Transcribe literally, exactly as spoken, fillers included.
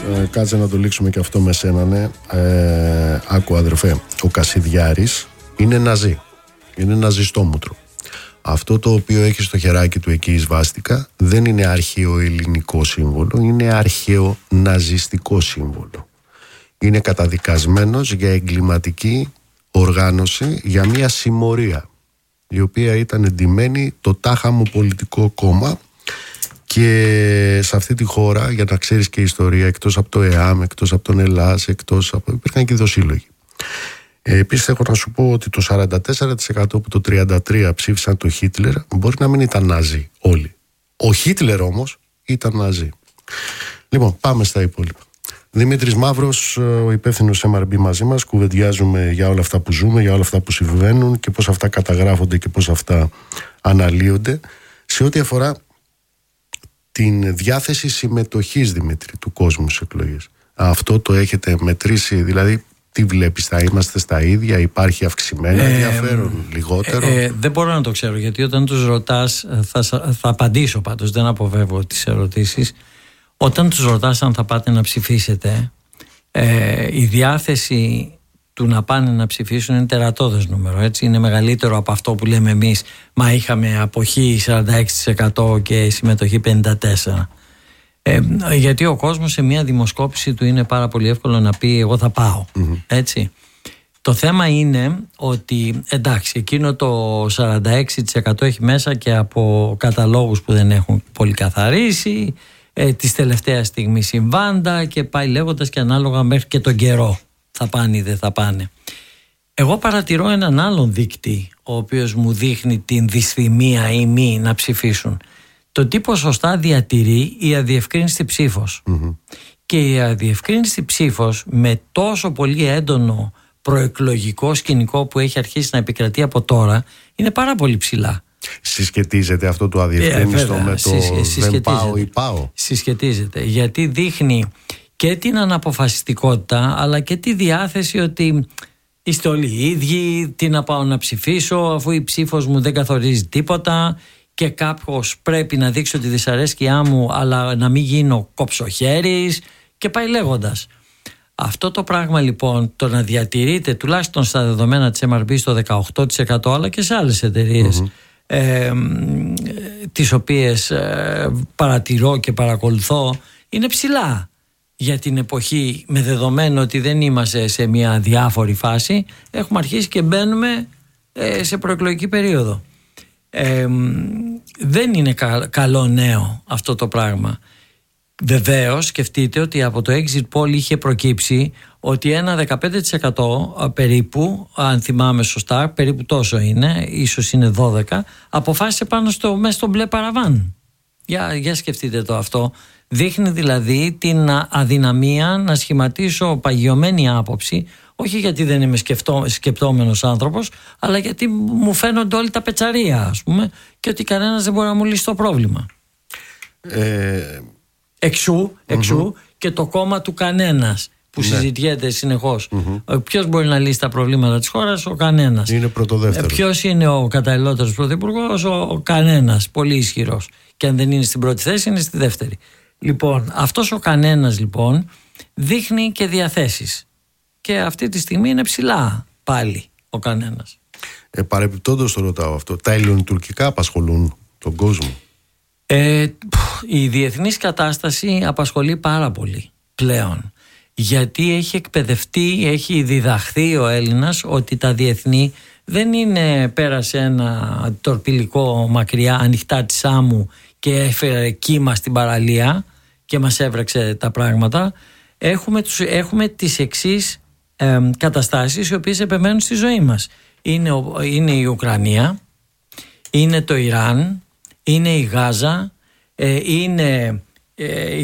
ε, κάτσε να το λήξουμε και αυτό με σένα, ναι. Ε, άκου αδερφέ, ο Κασιδιάρης είναι ναζί. Είναι ναζιστόμουτρο. Αυτό το οποίο έχει στο χεράκι του εκεί η σβάστηκα δεν είναι αρχαίο ελληνικό σύμβολο, είναι αρχαίο ναζιστικό σύμβολο. Είναι καταδικασμένος για εγκληματική οργάνωση, για μια συμμορία η οποία ήταν εντυμένη το τάχα μου πολιτικό κόμμα. Και σε αυτή τη χώρα, για να ξέρεις και ιστορία, εκτός από το ΕΑΜ, εκτός από τον ΕΛΑΣ, εκτός από... υπήρχαν και δοσύλλογοι. Ε, επίσης έχω να σου πω ότι το σαράντα τέσσερα τοις εκατό από το τριάντα τρία τοις εκατό ψήφισαν το Χίτλερ, μπορεί να μην ήταν Ναζί όλοι. Ο Χίτλερ όμως ήταν Ναζί. Λοιπόν, πάμε στα υπόλοιπα. Δημήτρης Μαύρος, ο υπεύθυνος εμ αρ μπι μαζί μας, κουβεντιάζουμε για όλα αυτά που ζούμε, για όλα αυτά που συμβαίνουν και πώς αυτά καταγράφονται και πώς αυτά αναλύονται. Σε ό,τι αφορά την διάθεση συμμετοχής, Δημήτρη, του κόσμου στις εκλογές. Αυτό το έχετε μετρήσει, δηλαδή τι βλέπεις, θα είμαστε στα ίδια, υπάρχει αυξημένο ε, ενδιαφέρον, λιγότερο? Ε, ε, δεν μπορώ να το ξέρω, γιατί όταν τους ρωτάς, θα, θα απαντήσω πάντως, δεν αποφεύγω τις ερωτήσεις. Όταν τους ρωτάς αν θα πάτε να ψηφίσετε, ε, η διάθεση του να πάνε να ψηφίσουν είναι τερατώδες νούμερο, έτσι. Είναι μεγαλύτερο από αυτό που λέμε εμείς, μα είχαμε αποχή σαράντα έξι τοις εκατό και συμμετοχή πενήντα τέσσερα τοις εκατό. Ε, γιατί ο κόσμος σε μια δημοσκόπηση του είναι πάρα πολύ εύκολο να πει εγώ θα πάω, mm-hmm. έτσι. Το θέμα είναι ότι εντάξει, εκείνο το σαράντα έξι τοις εκατό έχει μέσα και από καταλόγους που δεν έχουν πολύ καθαρίσει, ε, της τελευταίας στιγμής συμβάντα και πάει λέγοντας, και ανάλογα μέχρι και τον καιρό θα πάνε ή δεν θα πάνε. Εγώ παρατηρώ έναν άλλον δείκτη, ο οποίος μου δείχνει την δυσθυμία ή μη να ψηφίσουν. Το τι ποσοστά διατηρεί η αδιευκρίνηστη ψήφος. Mm-hmm. Και η αδιευκρίνηστη ψήφος, με τόσο πολύ έντονο προεκλογικό σκηνικό που έχει αρχίσει να επικρατεί από τώρα, είναι πάρα πολύ ψηλά. Συσχετίζεται αυτό το αδιευκρίνιστο ε, με το δεν πάω ή πάω? Συσχετίζεται, γιατί δείχνει και την αναποφασιστικότητα, αλλά και τη διάθεση ότι είστε όλοι οι ίδιοι, τι να πάω να ψηφίσω αφού η ψήφος μου δεν καθορίζει τίποτα και κάποιος πρέπει να δείξω τη δυσαρέσκειά μου αλλά να μην γίνω κοψοχέρης και πάει λέγοντας. Αυτό το πράγμα λοιπόν, το να διατηρείται τουλάχιστον στα δεδομένα της εμ αρ μπι στο δεκαοκτώ τοις εκατό, αλλά και σε άλλες εταιρείες mm-hmm. ε, τις οποίες ε, παρατηρώ και παρακολουθώ, είναι ψηλά για την εποχή, με δεδομένο ότι δεν είμαστε σε μια διάφορη φάση, έχουμε αρχίσει και μπαίνουμε ε, σε προεκλογική περίοδο. Ε, δεν είναι κα, καλό νέο αυτό το πράγμα. Βεβαίως σκεφτείτε ότι από το exit poll είχε προκύψει ότι ένα δεκαπέντε τοις εκατό περίπου, αν θυμάμαι σωστά, περίπου τόσο είναι, ίσως είναι δώδεκα, αποφάσισε πάνω στο, μέσα στο μπλε παραβάν. Για, για σκεφτείτε το αυτό. Δείχνει δηλαδή την αδυναμία να σχηματίσω παγιωμένη άποψη, όχι γιατί δεν είμαι σκεφτό, σκεπτόμενος άνθρωπος, αλλά γιατί μου φαίνονται όλοι τα πετσαρία, ας πούμε, και ότι κανένας δεν μπορεί να μου λύσει το πρόβλημα. Ε... Εξού, εξού mm-hmm. και το κόμμα του κανένας που ναι. συζητιέται συνεχώς. Mm-hmm. Ποιος μπορεί να λύσει τα προβλήματα της χώρας? Ο κανένας. Είναι πρωτοδεύτερος. Ποιος είναι ο καταλληλότερος πρωθυπουργός? Ο, ο κανένας, πολύ ισχυρός. Και αν δεν είναι στην πρώτη θέση, είναι στη δεύτερη. Λοιπόν, αυτός ο κανένας λοιπόν δείχνει και διαθέσεις. Και αυτή τη στιγμή είναι ψηλά πάλι ο κανένας. Ε, παρεπιπτόντως το ρωτάω αυτό. Τα ελληνοτουρκικά απασχολούν τον κόσμο? Ε, η διεθνής κατάσταση απασχολεί πάρα πολύ πλέον, γιατί έχει εκπαιδευτεί, έχει διδαχθεί ο Έλληνας ότι τα διεθνή δεν είναι πέρασε ένα τορπιλικό μακριά ανοιχτά της άμμου και έφερε κύμα στην παραλία και μας έβρεξε τα πράγματα. Έχουμε, τους, έχουμε τις εξής ε, καταστάσεις οι οποίες επεμένουν στη ζωή μας. Είναι, είναι η Ουκρανία, είναι το Ιράν, είναι η Γάζα, ε, είναι ε,